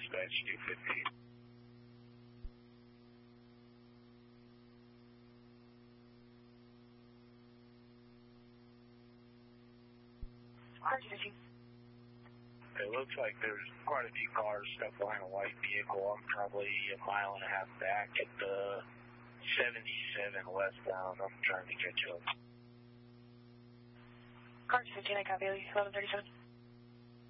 dispatch 250. It looks like there's quite a few cars stuck behind a white vehicle. I'm probably a mile and a half back at the 77 westbound. I'm trying to catch up. Car 15, I copy 1137.